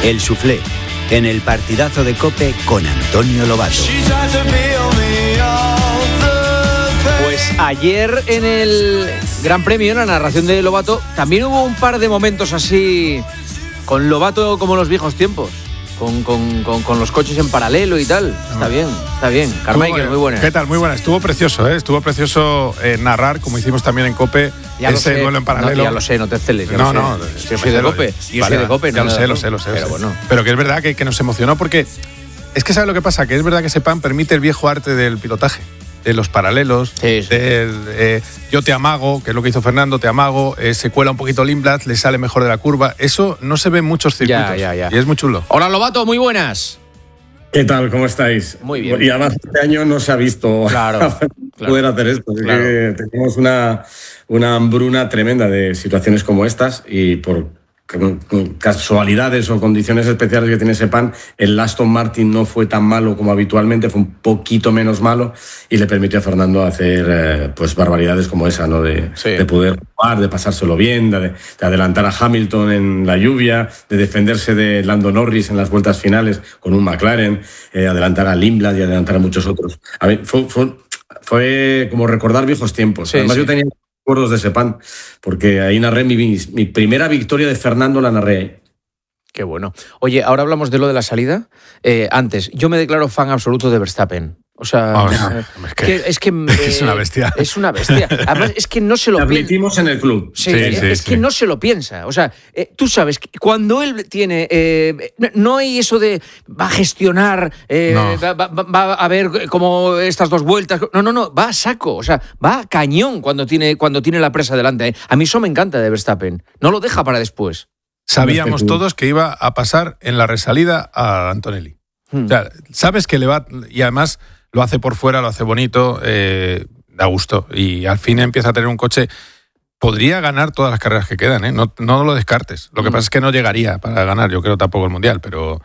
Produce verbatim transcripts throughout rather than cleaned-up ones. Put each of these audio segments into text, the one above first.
El Soufflé, en el partidazo de COPE con Antonio Lobato. Pues ayer en el Gran Premio, en la narración de Lobato, también hubo un par de momentos así con Lobato como en los viejos tiempos. Con, con, con, con los coches en paralelo y tal. Está bien, está bien. Carmichael, muy buena. ¿Qué tal? Muy buena. Estuvo precioso, ¿eh? Estuvo precioso eh, narrar, como hicimos también en COPE, ya ese sé, duelo en paralelo. No, ya lo sé, no te celes. No, no. Yo soy de COPE. Yo soy de COPE. Ya lo sé, lo sé, lo sé. Pero bueno. Pero que es verdad que, que nos emocionó porque es que ¿sabes lo que pasa? Que es verdad que ese pan permite el viejo arte del pilotaje. De los paralelos, sí, sí. del eh, yo te amago, que es lo que hizo Fernando, te amago, eh, se cuela un poquito Lindblad, le sale mejor de la curva. Eso no se ve en muchos circuitos. Ya, ya, ya. Y es muy chulo. Hola, Lobato, muy buenas. ¿Qué tal? ¿Cómo estáis? Muy bien. Y además este año no se ha visto claro, poder claro, hacer esto. Claro. Que tenemos una, una hambruna tremenda de situaciones como estas y por casualidades o condiciones especiales que tiene ese pan, el Aston Martin no fue tan malo como habitualmente, fue un poquito menos malo y le permitió a Fernando hacer eh, pues barbaridades como esa, ¿no? De, sí. de poder jugar, de pasárselo bien, de, de adelantar a Hamilton en la lluvia, de defenderse de Lando Norris en las vueltas finales con un McLaren, eh, adelantar a Lindblad y adelantar a muchos otros. A ver, fue, fue, fue como recordar viejos tiempos. Sí, Además sí. yo tenía recuerdos de ese pan, porque ahí narré mi, mi primera victoria de Fernando, la narré ahí. Qué bueno. Oye, ahora hablamos de lo de la salida. Eh, antes, yo me declaro fan absoluto de Verstappen. O sea, oh, eh, no, es que, que, es, que eh, es una bestia. Es una bestia. Además, es que no se lo piensa. piensa. Admitimos en el club. Sí, sí, es, sí, es sí. que no se lo piensa. O sea, eh, tú sabes, que cuando él tiene... Eh, no hay eso de va a gestionar, eh, no. va, va, va a ver como estas dos vueltas. No, no, no, va a saco. O sea, va a cañón cuando tiene, cuando tiene la presa delante. ¿eh? A mí eso me encanta de Verstappen. No lo deja para después. Sabíamos todos que iba a pasar en la resalida a Antonelli. Hmm. O sea, sabes que le va... Y además lo hace por fuera, lo hace bonito, eh, da gusto. Y al fin empieza a tener un coche... Podría ganar todas las carreras que quedan, ¿eh? No, no lo descartes. Lo que hmm. pasa es que no llegaría para ganar, yo creo, tampoco el Mundial, pero,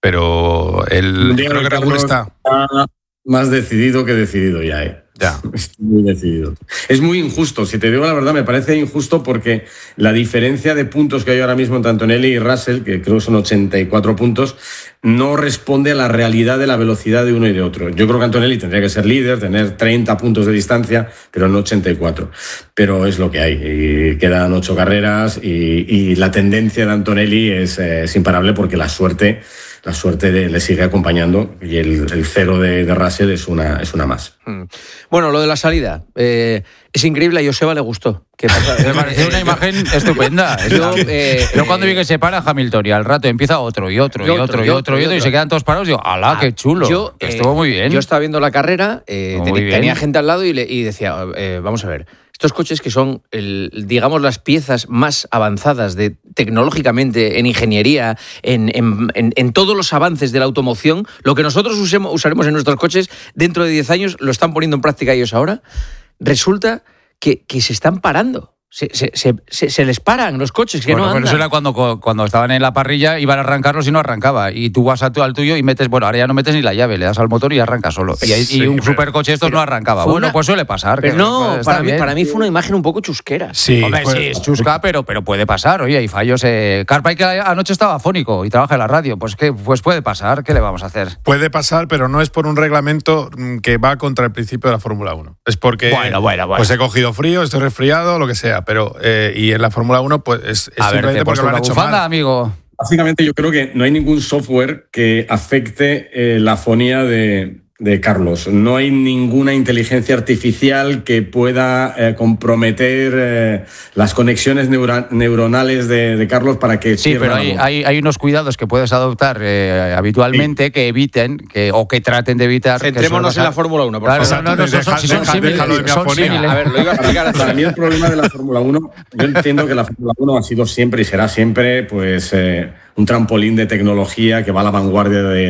pero el, el creo que Red Bull está... está más decidido que decidido ya, ¿eh? Ya. Estoy muy decidido. Es muy injusto, si te digo la verdad, me parece injusto porque la diferencia de puntos que hay ahora mismo entre Antonelli y Russell, que creo que son ochenta y cuatro puntos, no responde a la realidad de la velocidad de uno y de otro. Yo creo que Antonelli tendría que ser líder, tener treinta puntos de distancia, pero no ochenta y cuatro. Pero es lo que hay. Y quedan ocho carreras y, y la tendencia de Antonelli es, eh, es imparable porque la suerte... La suerte de, le sigue acompañando y el, el cero de, de Russell es una, es una más. Bueno, lo de la salida. Eh, es increíble, a Joseba le gustó. Que me pareció una imagen estupenda. Yo, eh, yo cuando vi que se para Hamilton y al rato empieza otro y otro y otro y otro y otro y, otro, y se quedan todos parados, digo, ¡alá, qué chulo! Yo, eh, Estuvo muy bien. Yo estaba viendo la carrera, eh, ten, tenía bien. gente al lado y, le, y decía, eh, vamos a ver, estos coches que son, el, digamos, las piezas más avanzadas de tecnológicamente, en ingeniería, en, en, en, en todos los avances de la automoción, lo que nosotros usemos, usaremos en nuestros coches dentro de diez años, lo están poniendo en práctica ellos ahora, resulta que, que se están parando. Se, se, se, se les paran los coches que bueno, no andan. Pero eso era cuando, cuando estaban en la parrilla, iban a arrancarlos y no arrancaba. Y tú vas a tu, al tuyo y metes, bueno, ahora ya no metes ni la llave, le das al motor y arranca solo. Y, y sí, un pero, supercoche estos no arrancaba. Bueno, una, pues suele pasar. Pero que, no, pues, para mí, para mí fue una imagen un poco chusquera. Sí, Hombre, fue, sí, es chusca, pero, pero puede pasar. Oye, hay fallos. Eh. Carpay que anoche estaba afónico y trabaja en la radio. Pues, que, pues puede pasar. ¿Qué le vamos a hacer? Puede pasar, pero no es por un reglamento que va contra el principio de la Fórmula uno. Es porque bueno, bueno, bueno. pues he cogido frío, estoy resfriado, lo que sea. Pero eh, y en la Fórmula uno pues es, es a simplemente ver, porque lo han hecho bufanda, mal. amigo. Básicamente yo creo que no hay ningún software que afecte eh, la fonía de, de Carlos. No hay ninguna inteligencia artificial que pueda eh, comprometer eh, las conexiones neura- neuronales de, de Carlos para que sí, pero hay, hay, hay unos cuidados que puedes adoptar eh, habitualmente sí. que eviten que, o que traten de evitar. Centrémonos en la Fórmula uno, por claro, favor. No, no, no, son, son, son, son símiles. Son símiles. A ver, lo iba a explicar. Para mí el problema de la Fórmula uno, yo entiendo que la Fórmula uno ha sido siempre y será siempre pues eh, un trampolín de tecnología que va a la vanguardia de